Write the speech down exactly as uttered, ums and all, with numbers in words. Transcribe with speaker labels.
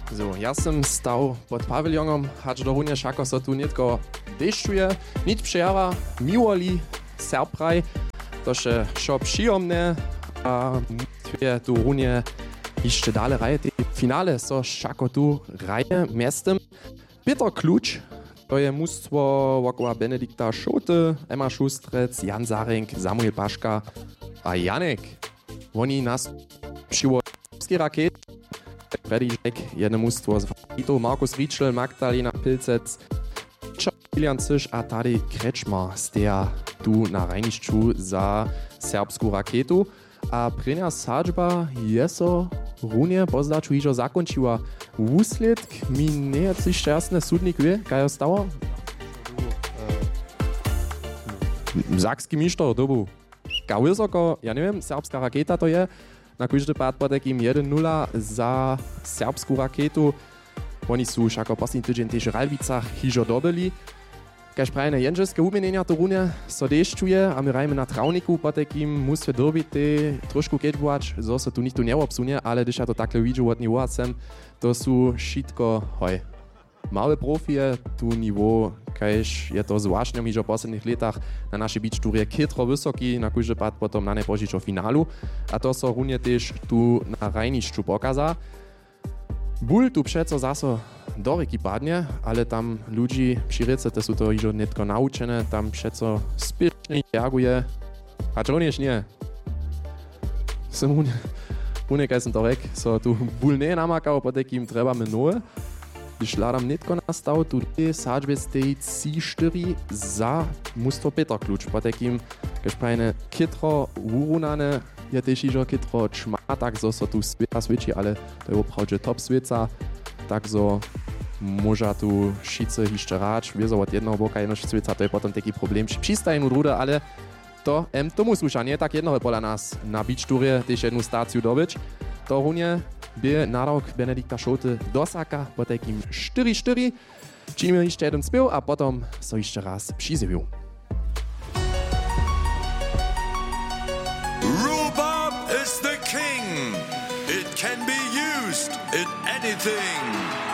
Speaker 1: So, ja som stał pod pawilionom, hacz do runie šako so tu nitko deščuje, nič přejava, miłoli, serpraj, to še šo przyjomne, a tvoje tu runie jeszcze dalej raje, te finale so šako tu raje miestem. Peter Kluč, to je mustwo wokoła Benedikta Schote, Emma Schustrec, Jan Zarenk, Samuel Paška a Janek. Oni nas przyłowski rakiet. Predižek, jedno mústvo z Favorito, Markus Rietschel, Magdalena Pilcec, Ilian Ciš a tady Krečmar steja tu na rajnišću za serbsku raketu. A prenia sadžba je so runje pozdaču hižo zakončiła. Wusled mi nie jacyś szczęsny sudnik wie, kaj je stało? Zakski mištor dobu. Ka wysoko, ja nie wiem, serbska raketa to je. Na każdy pad pod takim jeden nula za serbsku raketu. Oni są šako posledný tydzień też w Ralvicach hižo dobili. Kaž prajne jenžeske umenenia to runie so deščuje, a my rajme na travniku pod takim musfe dobiti trošku kedžbovač, zo se tu nikto neobsunie, ale když ja to takle vidžu od nivoa sem, to sú šitko, hoj, małe profie, tu nivo, kaž je to zvláštne hižo v posledných letach na našej beach túre kytro vysoký, na každý pad potom na nepožičo finálu. A to so runie też tu na rajnišću pokaza. Ból tu přeco zaso do reky padnie, ale tam ludzi přirece, te sú to hižo netko naučené, tam přeco spiešne reaguje. A čo również nie? Som unie, unie kaj som to rek, so tu ból nie namakał, po takým treba menoe. Když hľadám netko nastav, tu je sadžbe stej C štyri za mústvo Peter Kluč. Po takým, keď prajne kytro urunane, je tež hižo kytro čma, tak zo so tu sveta sviči, ale to je opravdu top sveta. Tak zo môža tu šice hište ráč, viezo od jednoho boka jednoho sveta, to je potom taký problém. Přistajnú drude, ale to em, tomu sluša, nie tak jednoho pola nás na beach túre tež jednu stáciu dobič. To runie by nárok Benedikta Schote dosaka po takým štyri štyri. Činíme ešte jeden spiev a potom so ešte raz přizeviu.
Speaker 2: Rhubarb is the king. It can be used in anything.